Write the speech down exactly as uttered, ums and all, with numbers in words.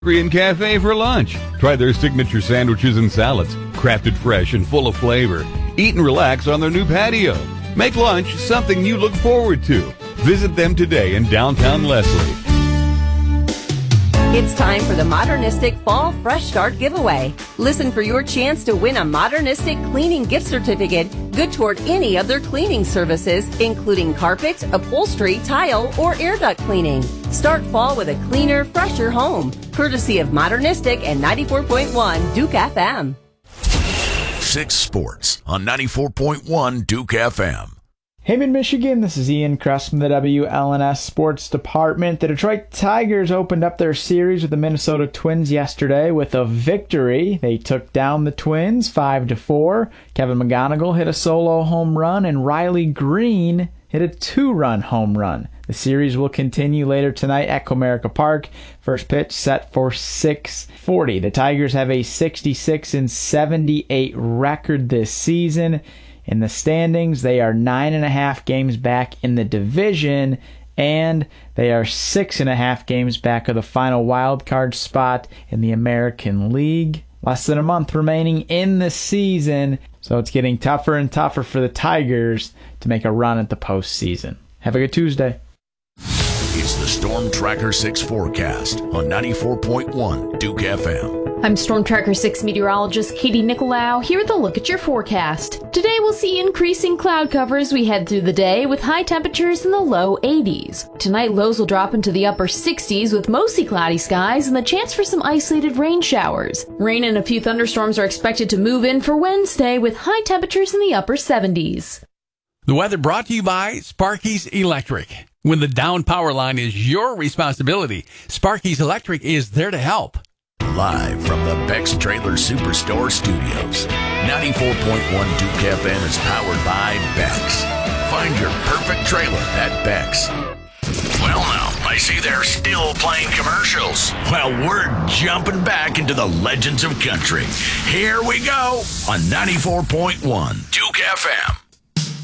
Korean Cafe for lunch. Try their signature sandwiches and salads, crafted fresh and full of flavor. Eat and relax on their new patio. Make lunch something you look forward to. Visit them today in downtown Leslie. It's time for the Modernistic Fall Fresh Start giveaway. Listen for your chance to win a Modernistic cleaning gift certificate good toward any of their cleaning services, including carpet, upholstery, tile, or air duct cleaning. Start fall with a cleaner, fresher home. Courtesy of Modernistic and ninety-four point one Duke F M. Six Sports on ninety-four point one Duke F M. Hey, Mid-Michigan, this is Ian Kress from the W L N S Sports Department. The Detroit Tigers opened up their series with the Minnesota Twins yesterday with a victory. They took down the Twins five to four. Kevin McGonigal hit a solo home run, and Riley Green hit a two-run home run. The series will continue later tonight at Comerica Park. First pitch set for six forty. The Tigers have a sixty-six and seventy-eight record this season. In the standings, they are nine and a half games back in the division, and they are six and a half games back of the final wild card spot in the American League. Less than a month remaining in the season, so it's getting tougher and tougher for the Tigers to make a run at the postseason. Have a good Tuesday. It's the Storm Tracker six forecast on ninety-four point one Duke F M. I'm Storm Tracker six meteorologist Katie Nicolau here with a look at your forecast. Today we'll see increasing cloud cover as we head through the day with high temperatures in the low eighties. Tonight lows will drop into the upper sixties with mostly cloudy skies and the chance for some isolated rain showers. Rain and a few thunderstorms are expected to move in for Wednesday with high temperatures in the upper seventies. The weather brought to you by Sparky's Electric. When the down power line is your responsibility, Sparky's Electric is there to help. Live from the Beck's Trailer Superstore Studios, ninety-four point one Duke F M is powered by Beck's. Find your perfect trailer at Beck's. Well, now, I see they're still playing commercials. Well, we're jumping back into the legends of country. Here we go on ninety-four point one Duke F M.